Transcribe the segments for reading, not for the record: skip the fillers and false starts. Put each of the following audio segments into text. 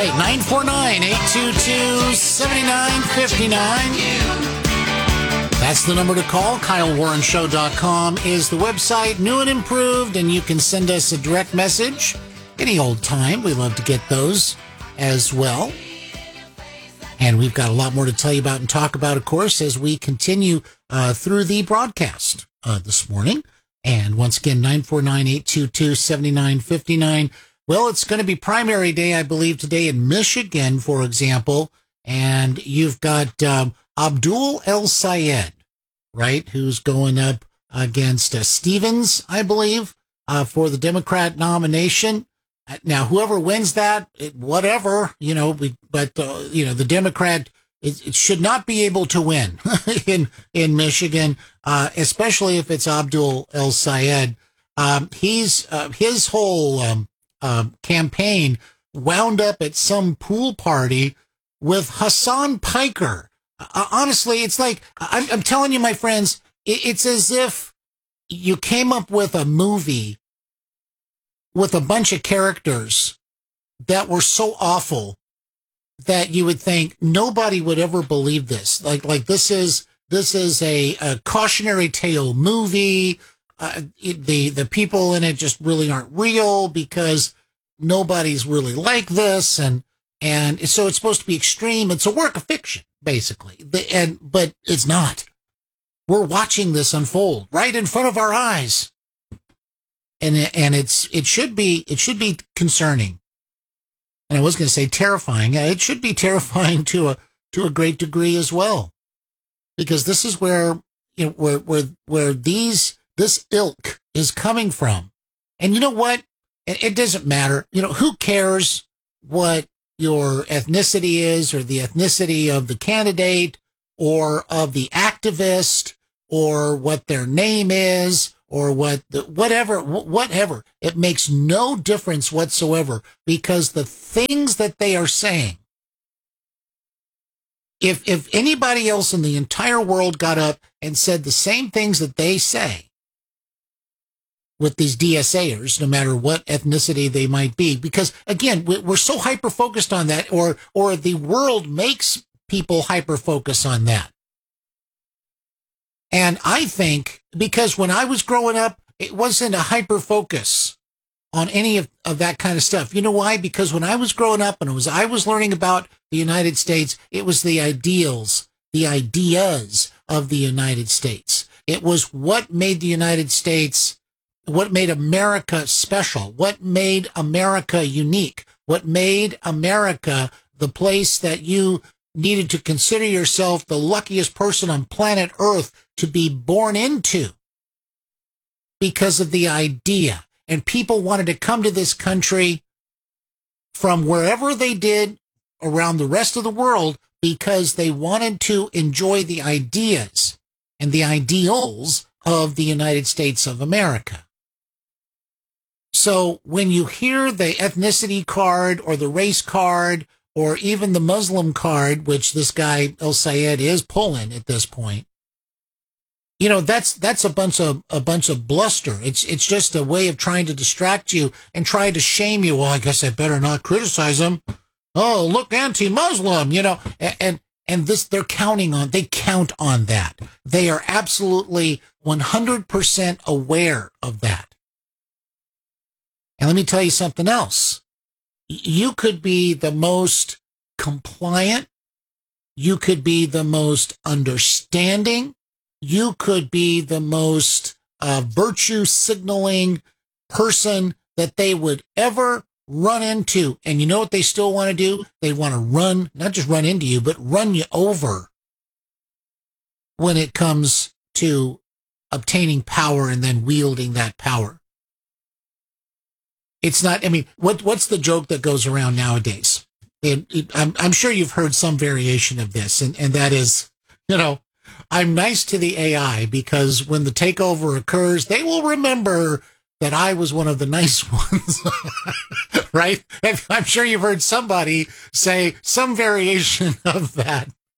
right, 949-822-7959. That's the number to call. KyleWarrenShow.com is the website, new and improved, and you can send us a direct message any old time. We love to get those as well. And we've got a lot more to tell you about and talk about, of course, as we continue through the broadcast this morning. And once again, 949-822-7959. Well, it's going to be primary day, I believe, today in Michigan, for example. And you've got Abdul El-Sayed, right, who's going up against Stevens, I believe, for the Democrat nomination. Now, whoever wins that, whatever, but the Democrat, it should not be able to win in Michigan, especially if it's Abdul El-Sayed. His whole campaign wound up at some pool party with Hassan Piker. Honestly, it's like, I'm telling you, my friends, it's as if you came up with a movie with a bunch of characters that were so awful that you would think nobody would ever believe this. Like this is a cautionary tale movie. The people in it just really aren't real because nobody's really like this. And so it's supposed to be extreme. It's a work of fiction, basically. But it's not. We're watching this unfold right in front of our eyes. And it should be concerning. And I was going to say terrifying. It should be terrifying to a great degree as well, because this is where this ilk is coming from. And you know what? It doesn't matter. Who cares what your ethnicity is, or the ethnicity of the candidate, or of the activist, or what their name is, or whatever. It makes no difference whatsoever, because the things that they are saying, if anybody else in the entire world got up and said the same things that they say with these DSAers, no matter what ethnicity they might be, because again, we're so hyper-focused on that, or the world makes people hyper-focus on that. And I think because when I was growing up, it wasn't a hyper-focus on any of that kind of stuff. You know why? Because when I was growing up and I was learning about the United States, it was the ideals, the ideas of the United States. It was what made the United States, what made America special, what made America unique, what made America the place that you needed to consider yourself the luckiest person on planet Earth to be born into, because of the idea. And people wanted to come to this country from wherever they did around the rest of the world because they wanted to enjoy the ideas and the ideals of the United States of America. So when you hear the ethnicity card or the race card or even the Muslim card, which this guy El-Sayed is pulling at this point, that's a bunch of bluster. It's just a way of trying to distract you and try to shame you. Well, I guess I better not criticize him. Oh, look, anti-Muslim, and this, they count on that. They are absolutely 100% aware of that. And let me tell you something else. You could be the most compliant. You could be the most understanding. You could be the most virtue signaling person that they would ever run into. And you know what they still want to do? They want to not just run into you, but run you over when it comes to obtaining power and then wielding that power. It's not, what's the joke that goes around nowadays? I'm sure you've heard some variation of this, and that is, I'm nice to the AI because when the takeover occurs, they will remember that I was one of the nice ones, right? And I'm sure you've heard somebody say some variation of that.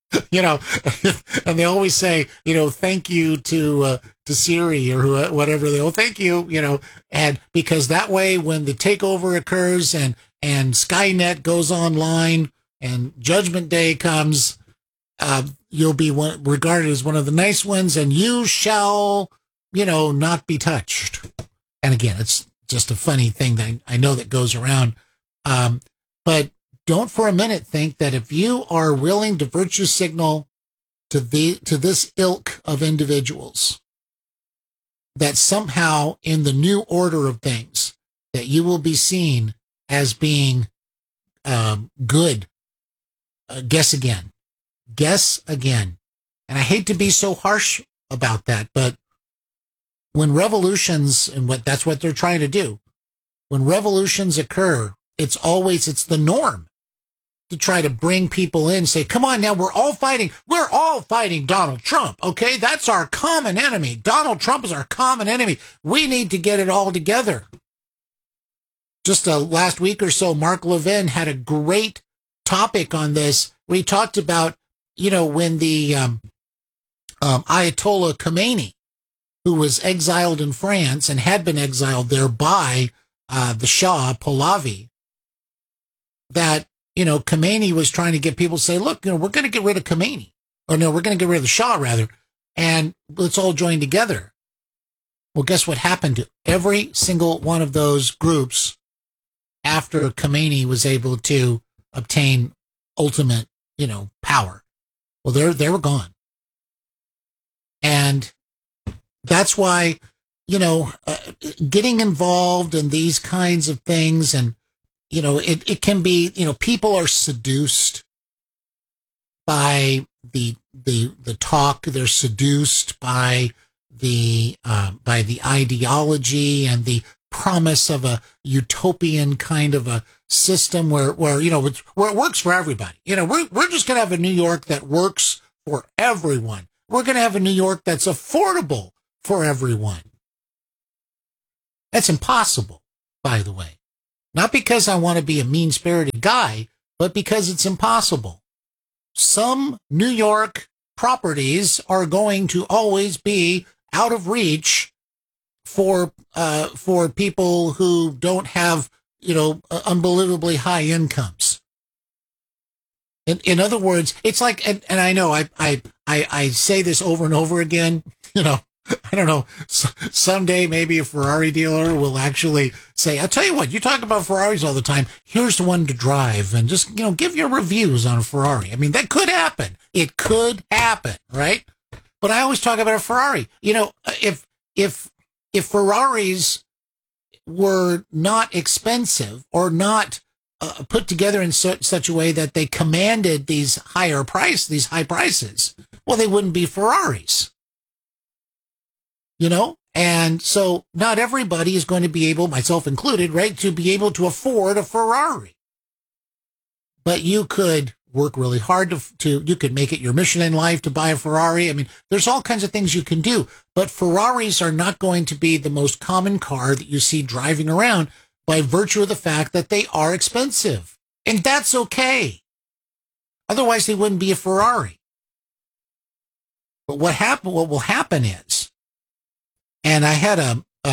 you know, and they always say, thank you to Siri or whatever. They'll thank you, and because that way, when the takeover occurs and Skynet goes online and Judgment Day comes, you'll be regarded as one of the nice ones, and you shall, not be touched. And again, it's just a funny thing that I know that goes around. But don't for a minute think that if you are willing to virtue signal to this ilk of individuals, that somehow in the new order of things, that you will be seen as being good. Guess again. Guess again. And I hate to be so harsh about that, but when revolutions, and that's what they're trying to do, when revolutions occur, it's the norm to try to bring people in, say, come on now, we're all fighting Donald Trump, okay? That's our common enemy. Donald Trump is our common enemy. We need to get it all together. Just last week or so, Mark Levin had a great topic on this where he talked about, when the Ayatollah Khomeini, who was exiled in France and had been exiled there by the Shah Pahlavi, that, Khomeini was trying to get people to say, look, we're going to get rid of Khomeini. Or no, we're going to get rid of the Shah, rather, and let's all join together. Well, guess what happened to every single one of those groups after Khomeini was able to obtain ultimate, power? Well, they were gone. And that's why, getting involved in these kinds of things, and, it can be, people are seduced by the talk. They're seduced by the ideology and the promise of a utopian kind of a system where it works for everybody. We're just going to have a New York that works for everyone. We're going to have a New York that's affordable for everyone. That's impossible, by the way. Not because I want to be a mean-spirited guy, but because it's impossible. Some New York properties are going to always be out of reach for people who don't have, unbelievably high incomes. In other words, it's like, and I know I say this over and over again, I don't know, someday maybe a Ferrari dealer will actually say, I'll tell you what, you talk about Ferraris all the time. Here's the one to drive, and just, give your reviews on a Ferrari. I mean, that could happen. It could happen, right? But I always talk about a Ferrari. If Ferraris were not expensive or not put together in such a way that they commanded these high prices, well, they wouldn't be Ferraris. And so not everybody is going to be able, myself included, right, to be able to afford a Ferrari. But you could work really hard you could make it your mission in life to buy a Ferrari. I mean, there's all kinds of things you can do, but Ferraris are not going to be the most common car that you see driving around by virtue of the fact that they are expensive. And that's okay. Otherwise, they wouldn't be a Ferrari. But what will happen is, and I had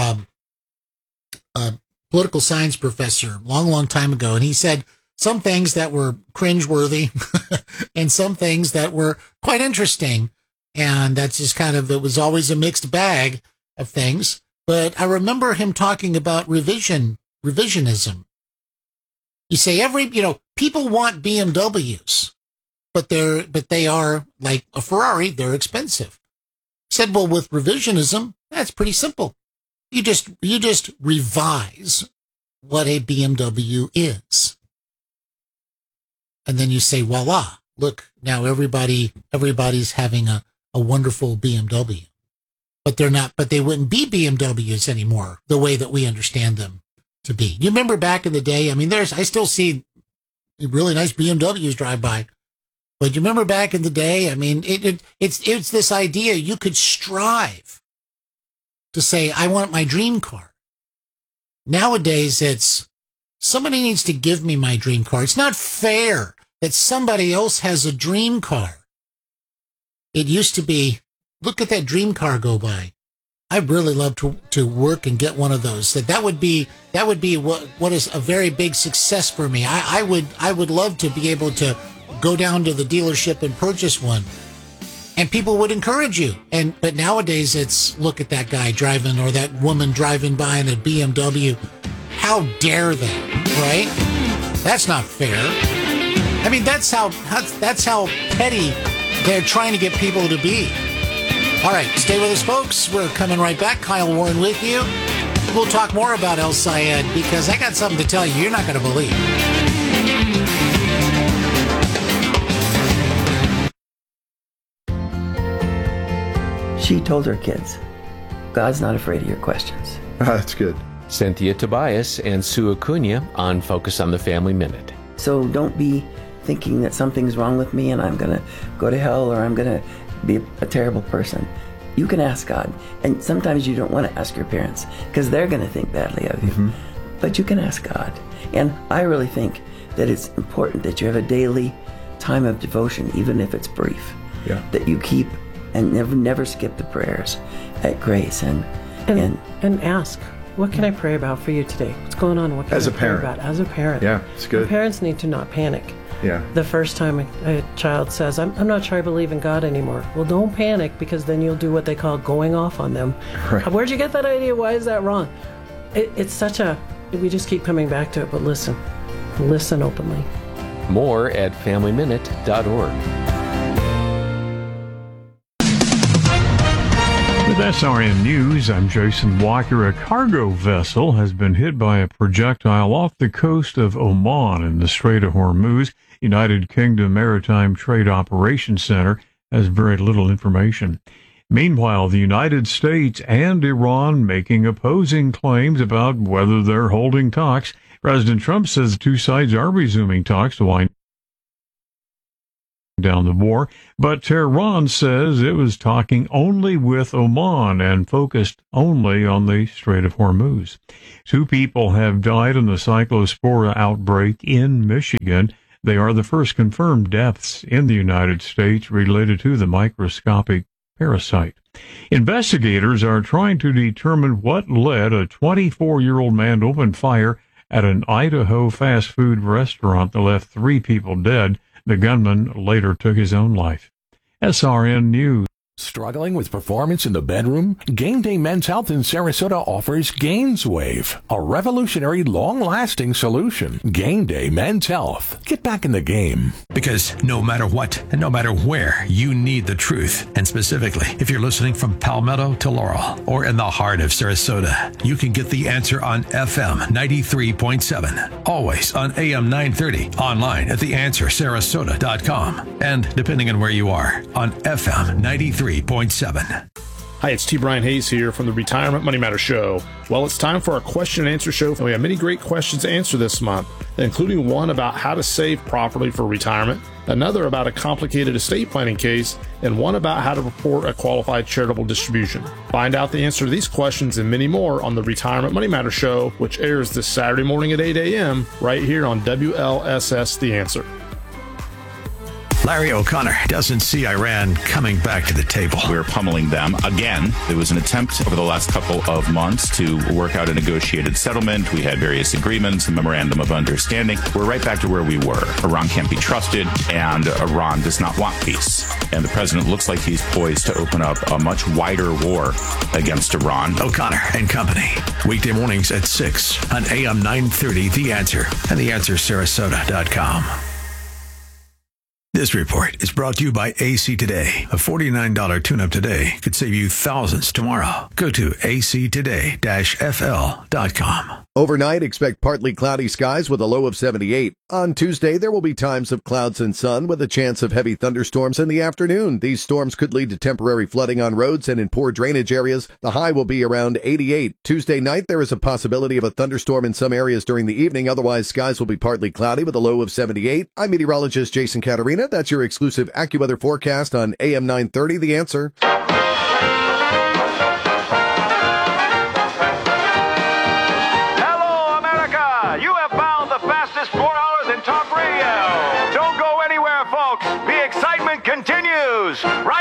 a political science professor long time ago, and he said some things that were cringeworthy and some things that were quite interesting. And that's just it was always a mixed bag of things. But I remember him talking about revisionism. You say people want BMWs, but they are like a Ferrari, they're expensive. He said, well, with revisionism, that's pretty simple. You just revise what a BMW is. And then you say, voila, look, now everybody's having a wonderful BMW. But they wouldn't be BMWs anymore the way that we understand them to be. You remember back in the day, I mean, I still see really nice BMWs drive by. But you remember back in the day, I mean, it's this idea you could strive to say, I want my dream car. Nowadays, it's somebody needs to give me my dream car. It's not fair that somebody else has a dream car It used to be, look at that dream car go by. I'd really love to work and get one of those. That would be what is a very big success for me. I would love to be able to go down to the dealership and purchase one. And people would encourage you. But nowadays it's, look at that guy driving or that woman driving by in a BMW. How dare they, right? That's not fair. I mean, that's how petty they're trying to get people to be. All right, stay with us, folks. We're coming right back. Kyle Warren with you. We'll talk more about El Sayed because I got something to tell you you're not going to believe. She told her kids, God's not afraid of your questions. That's good. Cynthia Tobias and Sue Acuna on Focus on the Family Minute. So don't be thinking that something's wrong with me and I'm going to go to hell or I'm going to be a terrible person. You can ask God. And sometimes you don't want to ask your parents because they're going to think badly of you. Mm-hmm. But you can ask God. And I really think that it's important that you have a daily time of devotion, even if it's brief, that you keep and never skip the prayers at Grace and ask, what can I pray about for you today? What's going on? What can I pray about as a parent? Yeah, it's good. Parents need to not panic. Yeah. The first time a child says, I'm not sure I believe in God anymore. Well, don't panic because then you'll do what they call going off on them. Right. Where'd you get that idea? Why is that wrong? It's such a, we just keep coming back to it, but listen openly. More at FamilyMinute.org. With SRN News, I'm Jason Walker. A cargo vessel has been hit by a projectile off the coast of Oman in the Strait of Hormuz. United Kingdom Maritime Trade Operations Center has very little information. Meanwhile, the United States and Iran making opposing claims about whether they're holding talks. President Trump says the two sides are resuming talks to wind down the war, but Tehran says it was talking only with Oman and focused only on the Strait of Hormuz. 2 people have died in the cyclospora outbreak in Michigan. They are the first confirmed deaths in the United States related to the microscopic parasite. Investigators are trying to determine what led a 24-year-old man to open fire at an Idaho fast food restaurant that left 3 people dead. The gunman later took his own life. SRN News. Struggling with performance in the bedroom? Game Day Men's Health in Sarasota offers GainsWave, a revolutionary, long-lasting solution. Game Day Men's Health. Get back in the game. Because no matter what and no matter where, you need the truth. And specifically, if you're listening from Palmetto to Laurel or in the heart of Sarasota, you can get the answer on FM 93.7. Always on AM 930. Online at theanswersarasota.com. And depending on where you are, on FM 93.7. Hi, it's T. Brian Hayes here from the Retirement Money Matter Show. Well, it's time for our question and answer show, and we have many great questions to answer this month, including one about how to save properly for retirement, another about a complicated estate planning case, and one about how to report a qualified charitable distribution. Find out the answer to these questions and many more on the Retirement Money Matter Show, which airs this Saturday morning at 8 a.m. right here on WLSS The Answer. Larry O'Connor doesn't see Iran coming back to the table. We're pummeling them again. There was an attempt over the last couple of months to work out a negotiated settlement. We had various agreements, a memorandum of understanding. We're right back to where we were. Iran can't be trusted, and Iran does not want peace. And the president looks like he's poised to open up a much wider war against Iran. O'Connor and Company. Weekday mornings at 6 on AM 930 The Answer and theanswersarasota.com. This report is brought to you by AC Today. A $49 tune-up today could save you thousands tomorrow. Go to actoday-fl.com. Overnight, expect partly cloudy skies with a low of 78. On Tuesday, there will be times of clouds and sun with a chance of heavy thunderstorms in the afternoon. These storms could lead to temporary flooding on roads and in poor drainage areas. The high will be around 88. Tuesday night, there is a possibility of a thunderstorm in some areas during the evening. Otherwise, skies will be partly cloudy with a low of 78. I'm meteorologist Jason Caterina. That's your exclusive AccuWeather forecast on AM 930, The Answer. Continues